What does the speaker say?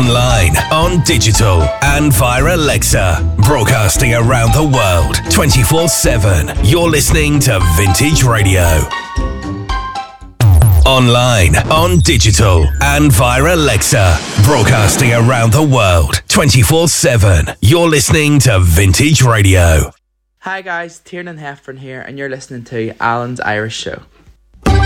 Online, on digital, and via Alexa. Broadcasting around the world, 24/7. You're listening to Vintage Radio. Online, on digital, and via Alexa. Broadcasting around the world, 24/7. You're listening to Vintage Radio. Hi guys, Tiernan Heffern here, and you're listening to Alan's Irish Show.